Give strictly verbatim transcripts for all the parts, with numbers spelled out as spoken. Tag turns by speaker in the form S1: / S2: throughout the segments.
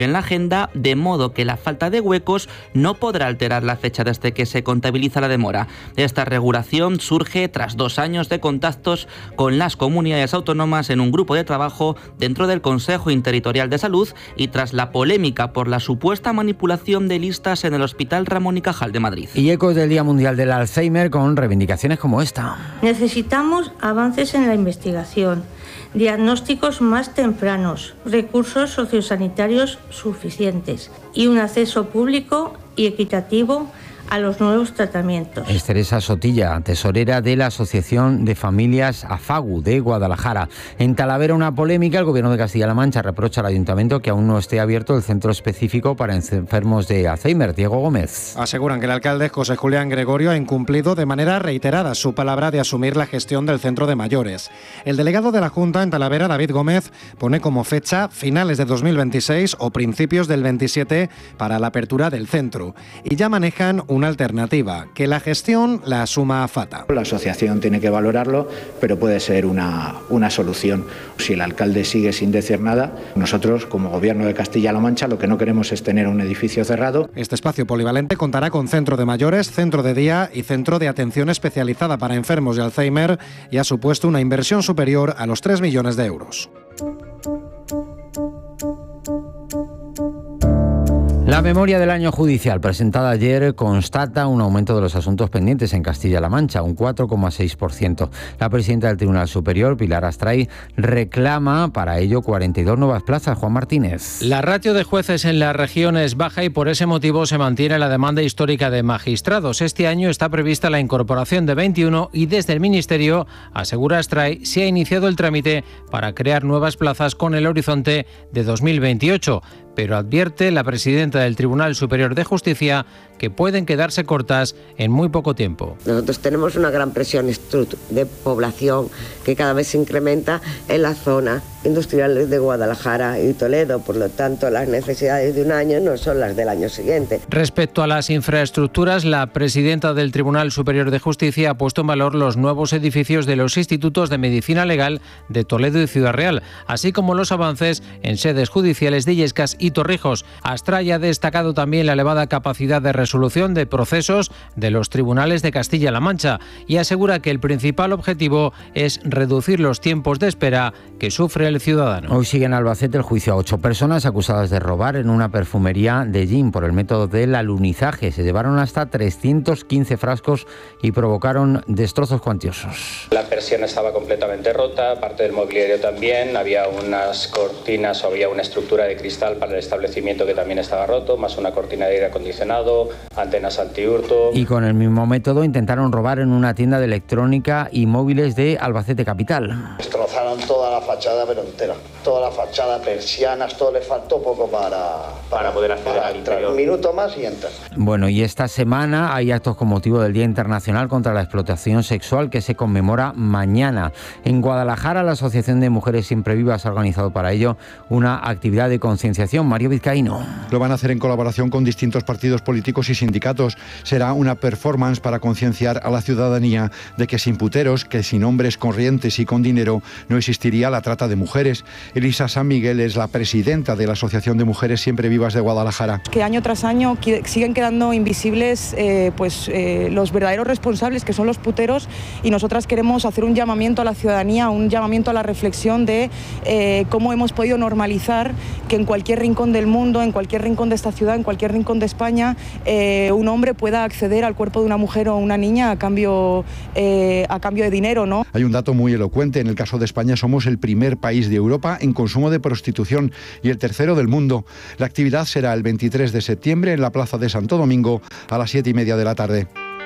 S1: en la agenda, de modo que la falta de huecos no podrá alterar la fecha desde que se contabiliza la demora. Esta regulación surge tras dos años de contactos con las comunidades autónomas en un grupo de trabajo dentro del Consejo Interterritorial de Salud y tras la polémica por la supuesta manipulación de listas en el Hospital Ramón y Cajal de Madrid.
S2: Y ecos del Día Mundial del Alzheimer con reivindicaciones como esta.
S3: Necesitamos avances en la investigación, diagnósticos más tempranos, recursos sociosanitarios suficientes y un acceso público y equitativo a los nuevos tratamientos.
S2: Es Teresa Sotilla, tesorera de la Asociación de Familias AFAGU de Guadalajara. En Talavera, una polémica. El Gobierno de Castilla-La Mancha reprocha al Ayuntamiento que aún no esté abierto el centro específico para enfermos de Alzheimer. Diego Gómez.
S4: Aseguran que el alcalde José Julián Gregorio ha incumplido de manera reiterada su palabra de asumir la gestión del centro de mayores. El delegado de la Junta en Talavera, David Gómez, pone como fecha finales de dos mil veintiséis o principios del veintisiete para la apertura del centro. Y ya manejan un una alternativa, que la gestión la asuma AFATA.
S5: La asociación tiene que valorarlo, pero puede ser una, una solución. Si el alcalde sigue sin decir nada, nosotros como Gobierno de Castilla-La Mancha lo que no queremos es tener un edificio cerrado.
S4: Este espacio polivalente contará con centro de mayores, centro de día y centro de atención especializada para enfermos de Alzheimer y ha supuesto una inversión superior a los tres millones de euros.
S2: La memoria del año judicial presentada ayer constata un aumento de los asuntos pendientes en Castilla-La Mancha, un cuatro coma seis por ciento. La presidenta del Tribunal Superior, Pilar Astray, reclama para ello cuarenta y dos nuevas plazas. Juan Martínez.
S6: La ratio de jueces en la región es baja y por ese motivo se mantiene la demanda histórica de magistrados. Este año está prevista la incorporación de veintiuno y desde el Ministerio, asegura Astray, se ha iniciado el trámite para crear nuevas plazas con el horizonte de dos mil veintiocho. Pero advierte la presidenta del Tribunal Superior de Justicia que pueden quedarse cortas en muy poco tiempo.
S7: Nosotros tenemos una gran presión de población que cada vez se incrementa en las zonas industriales de Guadalajara y Toledo, por lo tanto las necesidades de un año no son las del año siguiente.
S6: Respecto a las infraestructuras, la presidenta del Tribunal Superior de Justicia ha puesto en valor los nuevos edificios de los institutos de medicina legal de Toledo y Ciudad Real, así como los avances en sedes judiciales de Illescas y Torrijos. Astray ha destacado también la elevada capacidad de resolución de procesos de los tribunales de Castilla-La Mancha y asegura que el principal objetivo es reducir los tiempos de espera que sufre el ciudadano.
S2: Hoy sigue en Albacete el juicio a ocho personas acusadas de robar en una perfumería de gin por el método del alunizaje. Se llevaron hasta trescientos quince frascos y provocaron destrozos cuantiosos.
S8: La persiana estaba completamente rota, parte del mobiliario también, había unas cortinas o había una estructura de cristal para el establecimiento que también estaba roto, más una cortina de aire acondicionado, antenas antihurto.
S2: Y con el mismo método intentaron robar en una tienda de electrónica y móviles de Albacete capital.
S9: Destrozaron toda la fachada, pero entera. Toda la fachada, persianas, todo le faltó poco para,
S8: para poder acceder al interior.
S9: Un minuto más y entras.
S2: Bueno, y esta semana hay actos con motivo del Día Internacional contra la Explotación Sexual que se conmemora mañana. En Guadalajara, la Asociación de Mujeres Siempre Vivas ha organizado para ello una actividad de concienciación. Mario Vizcaíno.
S10: Lo van a hacer en colaboración con distintos partidos políticos y sindicatos. Será una performance para concienciar a la ciudadanía de que sin puteros, que sin hombres corrientes y con dinero no existiría la trata de mujeres. Elisa San Miguel es la presidenta de la Asociación de Mujeres Siempre Vivas de Guadalajara.
S11: Que año tras año siguen quedando invisibles eh, pues, eh, los verdaderos responsables, que son los puteros, y nosotras queremos hacer un llamamiento a la ciudadanía, un llamamiento a la reflexión de eh, cómo hemos podido normalizar que en cualquier rincón del mundo, en cualquier rincón de esta ciudad, en cualquier rincón de España, eh, un hombre pueda acceder al cuerpo de una mujer o una niña a cambio, eh, a cambio de dinero, ¿no?
S10: Hay un dato muy elocuente. En el caso de España somos el primer país de Europa en consumo de prostitución y el tercero del mundo. La actividad será el veintitrés de septiembre en la Plaza de Santo Domingo a las siete y media de la tarde.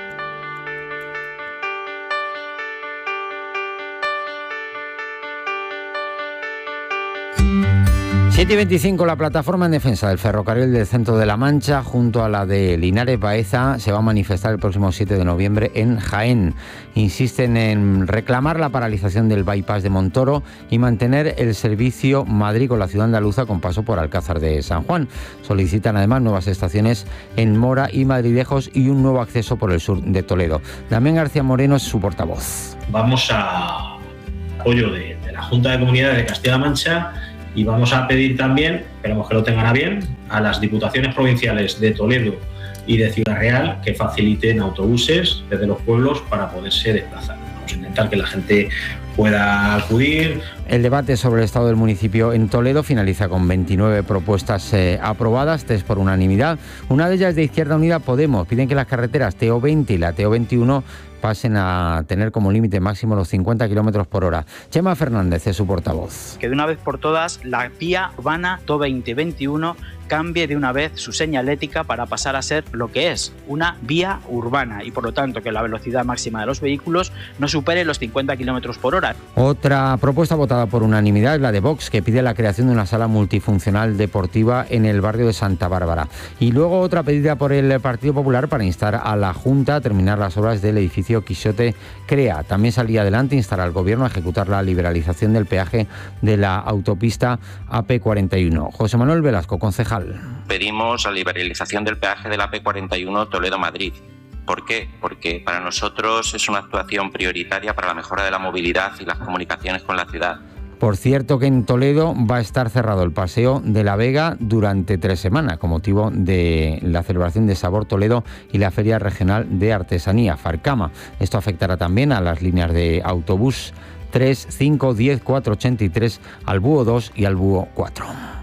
S2: siete y veinticinco, la plataforma en defensa del ferrocarril del centro de La Mancha, junto a la de Linares Baeza, se va a manifestar el próximo siete de noviembre en Jaén. Insisten en reclamar la paralización del bypass de Montoro y mantener el servicio Madrid con la ciudad andaluza con paso por Alcázar de San Juan. Solicitan además nuevas estaciones en Mora y Madridejos y un nuevo acceso por el sur de Toledo. Damián García Moreno es su portavoz.
S12: Vamos a apoyo de, de la Junta de Comunidades de Castilla-La Mancha Y vamos a pedir también, esperamos que lo tengan a bien, a las diputaciones provinciales de Toledo y de Ciudad Real que faciliten autobuses desde los pueblos para poderse desplazar. Vamos a intentar que la gente pueda acudir.
S2: El debate sobre el estado del municipio en Toledo finaliza con veintinueve propuestas eh, aprobadas, tres por unanimidad. Una de ellas de Izquierda Unida, Podemos. Piden que las carreteras T O veinte y la T O veintiuno pasen a tener como límite máximo los cincuenta kilómetros por hora. Chema Fernández es su portavoz.
S13: Que de una vez por todas la vía urbana T O veinte veintiuno cambie de una vez su señalética para pasar a ser lo que es, una vía urbana, y por lo tanto que la velocidad máxima de los vehículos no supere los cincuenta kilómetros por hora.
S2: Otra propuesta votada por unanimidad es la de Vox, que pide la creación de una sala multifuncional deportiva en el barrio de Santa Bárbara. Y luego otra pedida por el Partido Popular para instar a la Junta a terminar las obras del edificio Quixote Crea. También salía adelante instar al Gobierno a ejecutar la liberalización del peaje de la autopista A P cuarenta y uno. José Manuel Velasco, concejal.
S14: Pedimos la liberalización del peaje de la A P cuarenta y uno Toledo-Madrid. ¿Por qué? Porque para nosotros es una actuación prioritaria para la mejora de la movilidad y las comunicaciones con la ciudad.
S2: Por cierto que en Toledo va a estar cerrado el Paseo de la Vega durante tres semanas con motivo de la celebración de Sabor Toledo y la Feria Regional de Artesanía, Farcama. Esto afectará también a las líneas de autobús tres, cinco, diez, cuatro, ochenta y tres, al Búho dos y al Búho cuatro.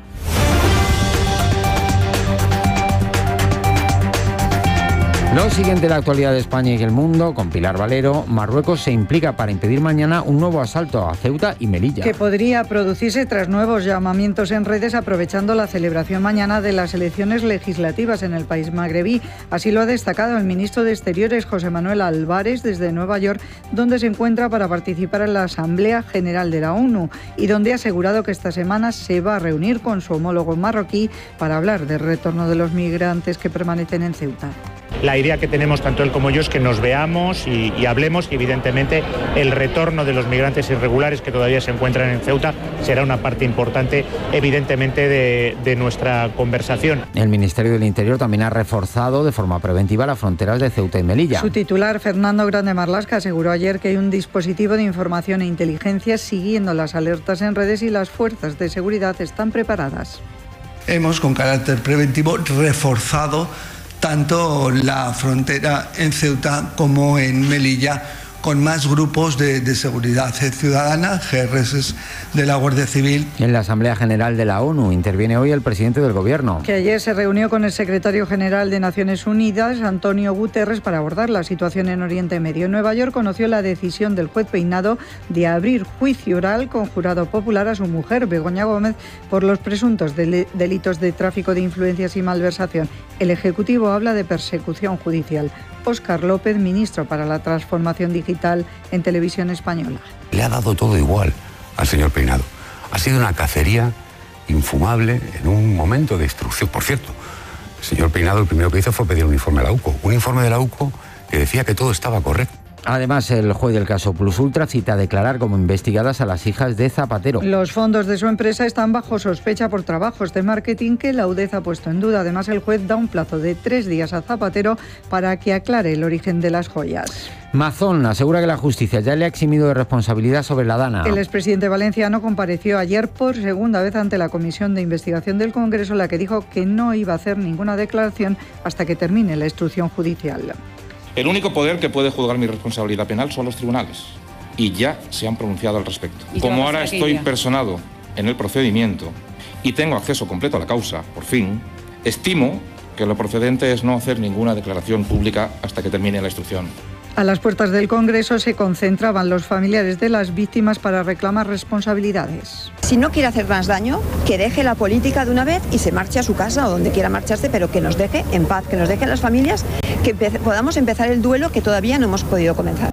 S2: Lo siguiente de la actualidad de España y el mundo, con Pilar Valero. Marruecos se implica para impedir mañana un nuevo asalto a Ceuta y Melilla.
S15: Que podría producirse tras nuevos llamamientos en redes aprovechando la celebración mañana de las elecciones legislativas en el país magrebí. Así lo ha destacado el ministro de Exteriores, José Manuel Álvarez, desde Nueva York, donde se encuentra para participar en la Asamblea General de la ONU y donde ha asegurado que esta semana se va a reunir con su homólogo marroquí para hablar del retorno de los migrantes que permanecen en Ceuta.
S16: La idea que tenemos tanto él como yo es que nos veamos y, y hablemos, y evidentemente el retorno de los migrantes irregulares que todavía se encuentran en Ceuta será una parte importante evidentemente de, de nuestra conversación.
S2: El Ministerio del Interior también ha reforzado de forma preventiva las fronteras de Ceuta y Melilla.
S15: Su titular, Fernando Grande Marlaska, aseguró ayer que hay un dispositivo de información e inteligencia siguiendo las alertas en redes y las fuerzas de seguridad están preparadas.
S17: Hemos, con carácter preventivo, reforzado tanto la frontera en Ceuta como en Melilla, con más grupos de, de seguridad ciudadana, G R S de la Guardia Civil.
S2: En la Asamblea General de la ONU interviene hoy el presidente del Gobierno.
S15: Que ayer se reunió con el secretario general de Naciones Unidas, Antonio Guterres, para abordar la situación en Oriente Medio. En Nueva York conoció la decisión del juez Peinado de abrir juicio oral con jurado popular a su mujer, Begoña Gómez, por los presuntos del- delitos de tráfico de influencias y malversación. El Ejecutivo habla de persecución judicial. Óscar López, ministro para la Transformación Digital en Televisión Española.
S18: Le ha dado todo igual al señor Peinado. Ha sido una cacería infumable en un momento de instrucción. Por cierto, el señor Peinado lo primero que hizo fue pedir un informe a la U C O. Un informe de la U C O que decía que todo estaba correcto.
S2: Además, el juez del caso Plus Ultra cita a declarar como investigadas a las hijas de Zapatero.
S15: Los fondos de su empresa están bajo sospecha por trabajos de marketing que la U D E Z ha puesto en duda. Además, el juez da un plazo de tres días a Zapatero para que aclare el origen de las joyas.
S2: Mazón asegura que la justicia ya le ha eximido de responsabilidad sobre la Dana.
S15: El expresidente valenciano compareció ayer por segunda vez ante la Comisión de Investigación del Congreso, la que dijo que no iba a hacer ninguna declaración hasta que termine la instrucción judicial.
S19: El único poder que puede juzgar mi responsabilidad penal son los tribunales, y ya se han pronunciado al respecto. Como ahora estoy personado en el procedimiento y tengo acceso completo a la causa, por fin, estimo que lo procedente es no hacer ninguna declaración pública hasta que termine la instrucción.
S15: A las puertas del Congreso se concentraban los familiares de las víctimas para reclamar responsabilidades.
S20: Si no quiere hacer más daño, que deje la política de una vez y se marche a su casa o donde quiera marcharse, pero que nos deje en paz, que nos deje a las familias, que empe- podamos empezar el duelo que todavía no hemos podido comenzar.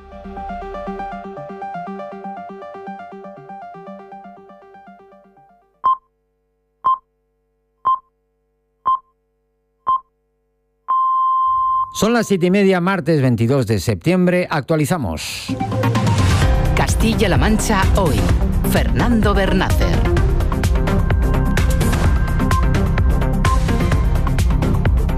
S2: Son las siete y media, martes veintidós de septiembre. Actualizamos.
S21: Castilla-La Mancha hoy. Fernando Bernácer.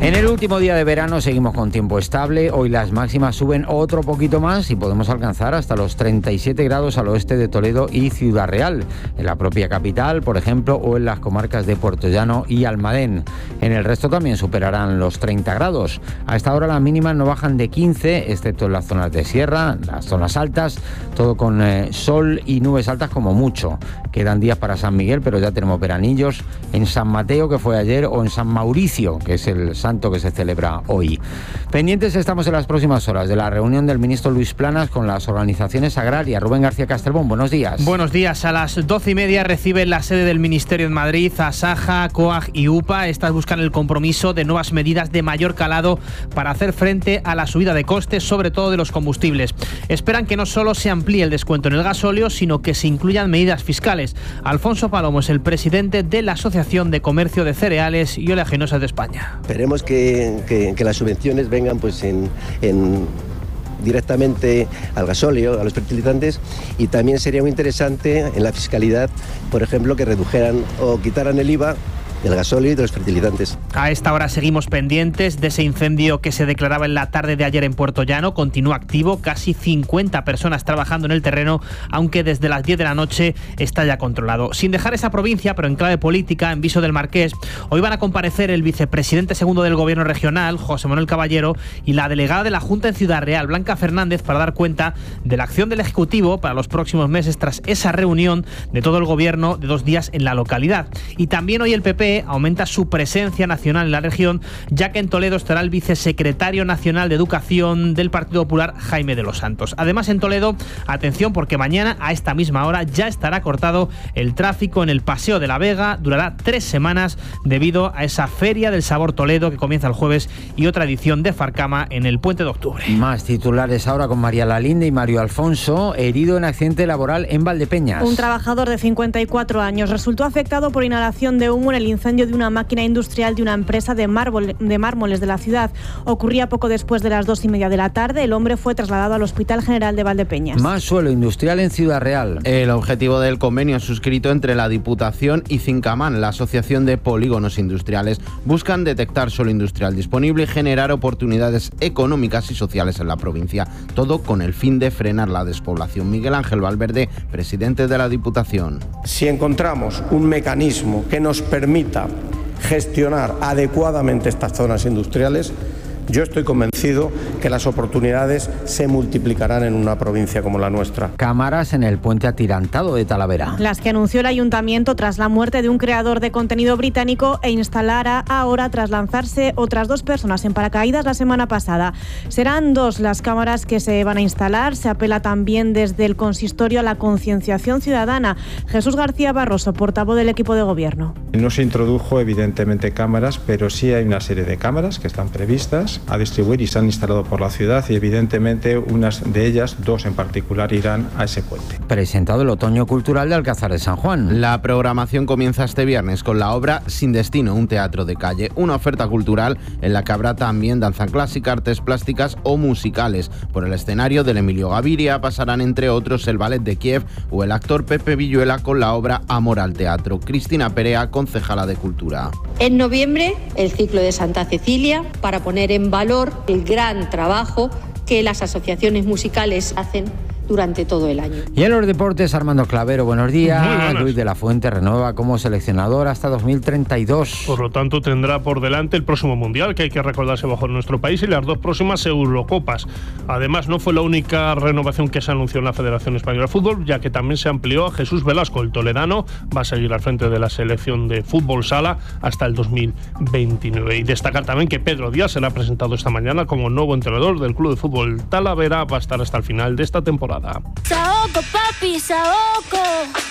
S2: En el último día de verano seguimos con tiempo estable. Hoy las máximas suben otro poquito más y podemos alcanzar hasta los treinta y siete grados al oeste de Toledo y Ciudad Real, en la propia capital, por ejemplo, o en las comarcas de Puertollano y Almadén. En el resto también superarán los treinta grados. A esta hora las mínimas no bajan de quince, excepto en las zonas de sierra, las zonas altas, todo con eh, sol y nubes altas como mucho. Quedan días para San Miguel, pero ya tenemos veranillos en San Mateo, que fue ayer, o en San Mauricio, que es el santo que se celebra hoy. Pendientes estamos en las próximas horas de la reunión del ministro Luis Planas con las organizaciones agrarias. Rubén García Castelbón, buenos días.
S1: Buenos días. A las doce y media recibe la sede del Ministerio en Madrid a Saja, COAG y UPA. Estas buscan el compromiso de nuevas medidas de mayor calado para hacer frente a la subida de costes, sobre todo de los combustibles. Esperan que no solo se amplíe el descuento en el gasóleo, sino que se incluyan medidas fiscales. Alfonso Palomo es el presidente de la Asociación de Comercio de Cereales y Oleaginosas de España.
S22: Esperemos que, que, que las subvenciones vengan pues en, en directamente al gasóleo, a los fertilizantes, y también sería muy interesante en la fiscalidad, por ejemplo, que redujeran o quitaran el I V A del gasóleo y de los fertilizantes.
S1: A esta hora seguimos pendientes de ese incendio que se declaraba en la tarde de ayer en Puertollano. Continúa activo, casi cincuenta personas trabajando en el terreno, aunque desde las diez de la noche está ya controlado. Sin dejar esa provincia, pero en clave política, en Viso del Marqués, hoy van a comparecer el vicepresidente segundo del Gobierno regional, José Manuel Caballero, y la delegada de la Junta en Ciudad Real, Blanca Fernández, para dar cuenta de la acción del Ejecutivo para los próximos meses tras esa reunión de todo el Gobierno de dos días en la localidad. Y también hoy el P P aumenta su presencia nacional en la región, ya que en Toledo estará el vicesecretario nacional de Educación del Partido Popular, Jaime de los Santos. Además, en Toledo, atención, porque mañana a esta misma hora ya estará cortado el tráfico en el Paseo de la Vega. Durará tres semanas debido a esa Feria del Sabor Toledo que comienza el jueves y otra edición de Farcama en el Puente de Octubre.
S2: Más titulares ahora con María Lalinde y Mario Alfonso, herido en accidente laboral en Valdepeñas.
S23: Un trabajador de cincuenta y cuatro años resultó afectado por inhalación de humo en el incendio de una máquina industrial de una empresa de, mármol, de mármoles de la ciudad. Ocurría poco después de las dos y media de la tarde. El hombre fue trasladado al Hospital General de Valdepeñas.
S2: Más suelo industrial en Ciudad Real.
S24: El objetivo del convenio suscrito entre la Diputación y Cincaman, la Asociación de Polígonos Industriales, buscan detectar suelo industrial disponible y generar oportunidades económicas y sociales en la provincia, todo con el fin de frenar la despoblación. Miguel Ángel Valverde, presidente de la Diputación.
S25: Si encontramos un mecanismo que nos permita gestionar adecuadamente estas zonas industriales, yo estoy convencido que las oportunidades se multiplicarán en una provincia como la nuestra.
S2: Cámaras en el puente atirantado de Talavera.
S23: Las que anunció el ayuntamiento tras la muerte de un creador de contenido británico e instalará ahora tras lanzarse otras dos personas en paracaídas la semana pasada. Serán dos las cámaras que se van a instalar. Se apela también desde el consistorio a la concienciación ciudadana. Jesús García Barroso, portavoz del equipo de gobierno.
S26: No se introdujo evidentemente cámaras, pero sí hay una serie de cámaras que están previstas a distribuir y se han instalado por la ciudad, y evidentemente unas de ellas, dos en particular, irán a ese puente.
S2: Presentado el Otoño Cultural de Alcázar de San Juan.
S24: La programación comienza este viernes con la obra Sin Destino, un teatro de calle, una oferta cultural en la que habrá también danza clásica, artes plásticas o musicales. Por el escenario del Emilio Gaviria pasarán entre otros el Ballet de Kiev o el actor Pepe Villuela con la obra Amor al Teatro. Cristina Perea, concejala de Cultura.
S27: En noviembre, el ciclo de Santa Cecilia, para poner en valor el gran trabajo que las asociaciones musicales hacen durante todo el año.
S2: Y en los deportes, Armando Clavero, buenos días. Luis de la Fuente renueva como seleccionador hasta dos mil treinta y dos.
S28: Por lo tanto, tendrá por delante el próximo Mundial, que hay que recordarse bajo nuestro país, y las dos próximas Eurocopas. Además, no fue la única renovación que se anunció en la Federación Española de Fútbol, ya que también se amplió a Jesús Velasco, el toledano. Va a seguir al frente de la selección de fútbol sala hasta el dos mil veintinueve. Y destacar también que Pedro Díaz será presentado esta mañana como nuevo entrenador del Club de Fútbol Talavera. Va a estar hasta el final de esta temporada.
S29: Saoco, papi, saoco.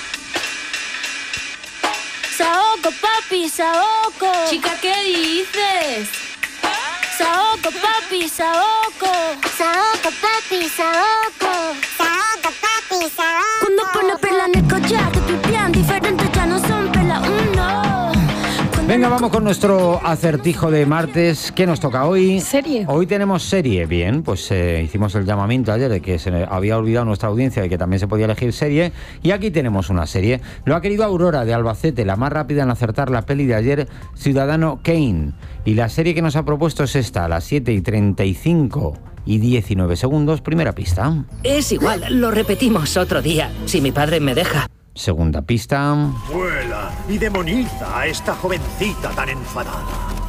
S29: Saoco, papi, saoco. Chica, ¿qué dices? Saoco, papi, saoco. Saoco, papi, saoco. Saoco, papi, saoco. Cuando pone perla en el collar, te pipián diferente, ya no son perla uno.
S2: Venga, vamos con nuestro acertijo de martes. ¿Qué nos toca hoy?
S3: Serie.
S2: Hoy tenemos serie. Bien, pues eh, hicimos el llamamiento ayer de que se había olvidado nuestra audiencia de que también se podía elegir serie. Y aquí tenemos una serie. Lo ha querido Aurora de Albacete, la más rápida en acertar la peli de ayer, Ciudadano Kane. Y la serie que nos ha propuesto es esta, a las siete y treinta y cinco y diecinueve segundos. Primera pista.
S4: Es igual, lo repetimos otro día, si mi padre me deja.
S2: Segunda pista.
S5: Vuela y demoniza a esta jovencita tan enfadada.